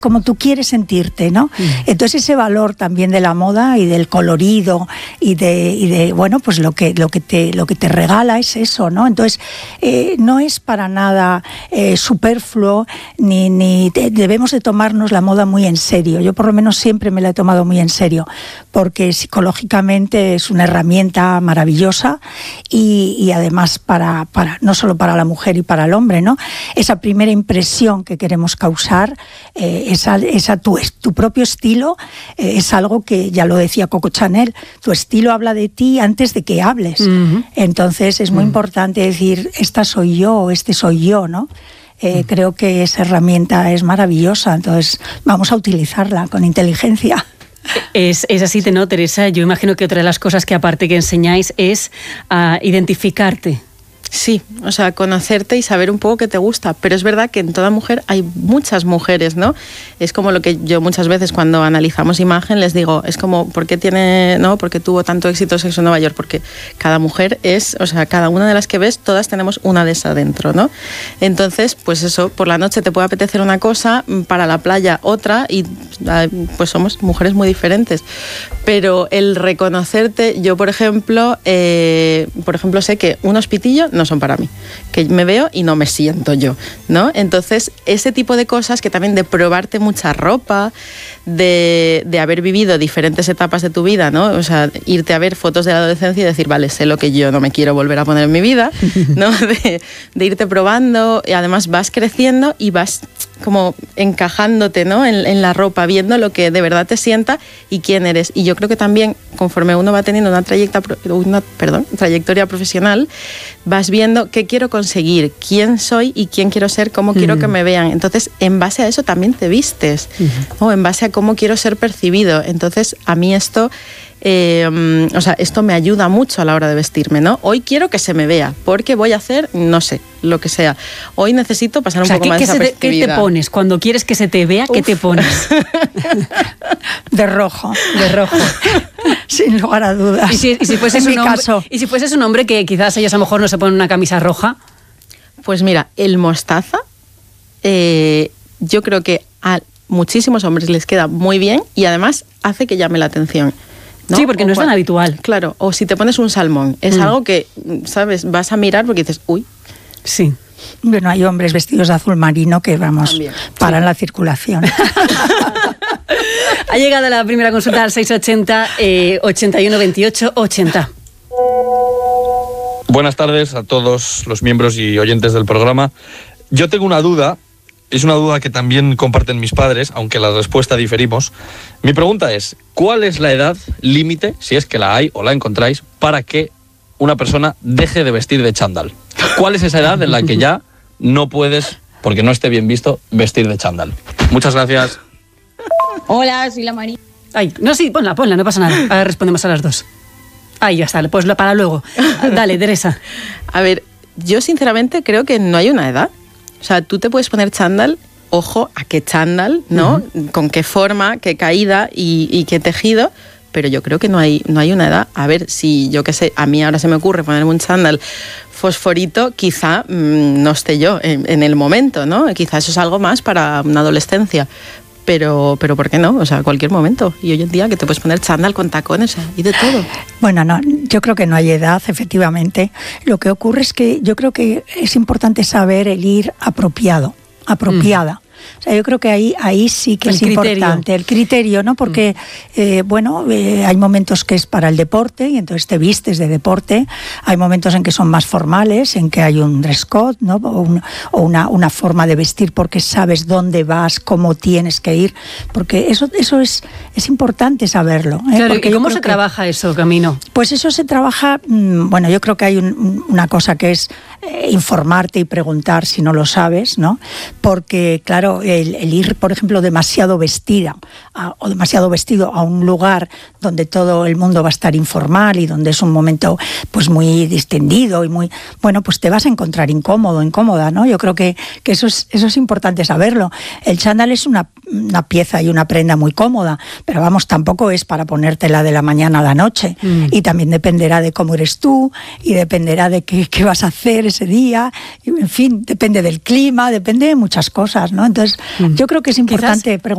como tú quieres sentirte, ¿no? Entonces ese valor también de la moda y del colorido y de bueno, pues lo que te regala es eso, ¿no? Entonces no es para nada superfluo ni debemos de tomarnos la moda muy en serio. Yo por lo menos siempre me la he tomado muy en serio porque psicológicamente es una herramienta maravillosa y además para no solo para la mujer y para el hombre, ¿no? Esa primera impresión que queremos causar, tu propio estilo es algo que, ya lo decía Coco Chanel, tu estilo habla de ti antes de que hables. Entonces es muy importante decir, esta soy yo, este soy yo, ¿no? Creo que esa herramienta es maravillosa, entonces vamos a utilizarla con inteligencia. Es así, ¿no, Teresa? Yo imagino que otra de las cosas que aparte que enseñáis es a identificarte. Sí, o sea, conocerte y saber un poco qué te gusta, pero es verdad que en toda mujer hay muchas mujeres, ¿no? Es como lo que yo muchas veces cuando analizamos imagen les digo, es como, ¿por qué tuvo tanto éxito Sexo en Nueva York? Porque cada mujer es, o sea, cada una de las que ves, todas tenemos una de esas dentro, ¿no? Entonces, pues eso, por la noche te puede apetecer una cosa, para la playa otra, y pues somos mujeres muy diferentes. Pero el reconocerte, yo por ejemplo sé que unos pitillos no son para mí, que me veo y no me siento yo, ¿no? Entonces, ese tipo de cosas, que también de probarte mucha ropa, de haber vivido diferentes etapas de tu vida, ¿no? O sea, irte a ver fotos de la adolescencia y decir, vale, sé lo que yo no me quiero volver a poner en mi vida, ¿no? De irte probando, y además vas creciendo y vas como encajándote, ¿no? en la ropa, viendo lo que de verdad te sienta y quién eres. Y yo creo que también, conforme uno va teniendo una trayectoria profesional, vas viendo qué quiero conseguir, quién soy y quién quiero ser, cómo quiero que me vean. Entonces, en base a eso también te vistes, o en base a cómo quiero ser percibido. Entonces, a mí esto esto me ayuda mucho a la hora de vestirme, ¿no? Hoy quiero que se me vea, porque voy a hacer, no sé, lo que sea. Hoy necesito pasar un poco más desapercibida. ¿Qué te pones? Cuando quieres que se te vea, ¿qué te pones? De rojo. De rojo. Sin lugar a dudas. ¿Y si fueses un hombre que quizás ellos a lo mejor no se ponen una camisa roja? Pues mira, el mostaza, yo creo que a muchísimos hombres les queda muy bien y además hace que llame la atención, ¿no? Sí, porque no es tan habitual. Claro, o si te pones un salmón, es algo que, ¿sabes? Vas a mirar porque dices, uy. Sí. Bueno, hay hombres vestidos de azul marino que, paran la circulación. Ha llegado la primera consulta al 680 81 28 80. Buenas tardes a todos los miembros y oyentes del programa. Yo tengo una duda. Es una duda que también comparten mis padres, aunque la respuesta diferimos. Mi pregunta es, ¿cuál es la edad límite, si es que la hay o la encontráis, para que una persona deje de vestir de chándal? ¿Cuál es esa edad en la que ya no puedes, porque no esté bien visto, vestir de chándal? Muchas gracias. Hola, soy la María. Ay, no, sí, ponla, no pasa nada. Ahora respondemos a las dos. Ahí ya está, pues para luego. Dale, Teresa. A ver, yo sinceramente creo que no hay una edad. O sea, tú te puedes poner chándal, ojo a qué chándal, ¿no? Con qué forma, qué caída y qué tejido, pero yo creo que no hay una edad. A ver, si yo qué sé, a mí ahora se me ocurre ponerme un chándal fosforito, quizá no esté yo en el momento, ¿no? Quizá eso es algo más para una adolescencia. Pero ¿por qué no? O sea, cualquier momento. Y hoy en día que te puedes poner chándal con tacones y de todo. Bueno, no, yo creo que no hay edad, efectivamente. Lo que ocurre es que yo creo que es importante saber el ir apropiada. O sea, yo creo que ahí sí que es importante el criterio, ¿no? Porque, hay momentos que es para el deporte y entonces te vistes de deporte. Hay momentos en que son más formales, en que hay un dress code, ¿no? O una forma de vestir porque sabes dónde vas, cómo tienes que ir. Porque eso es importante saberlo, ¿eh? Claro, ¿y cómo se trabaja eso, Camino? Pues eso se trabaja, yo creo que hay una cosa que es informarte y preguntar si no lo sabes, ¿no? Porque, claro, el ir, por ejemplo, demasiado vestida o demasiado vestido a un lugar donde todo el mundo va a estar informal y donde es un momento pues muy distendido y muy, pues te vas a encontrar incómoda, ¿no? Yo creo que eso es importante saberlo. El chándal es una pieza y una prenda muy cómoda, pero tampoco es para ponértela de la mañana a la noche. Y también dependerá de cómo eres tú y dependerá de qué vas a hacer ese día. Y, en fin, depende del clima, depende de muchas cosas, ¿no? Entonces, yo creo que es importante preguntar.